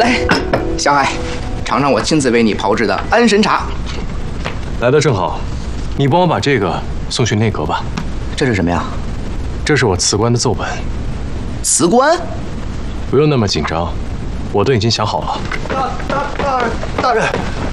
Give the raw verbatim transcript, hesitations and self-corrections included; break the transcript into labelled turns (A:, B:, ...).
A: 来，小海，尝尝我亲自为你炮制的安神茶。
B: 来的正好，你帮我把这个送去内阁吧。
A: 这是什么呀？
B: 这是我辞官的奏本。
A: 辞官？
B: 不用那么紧张，我都已经想好了。
C: 大大大大人。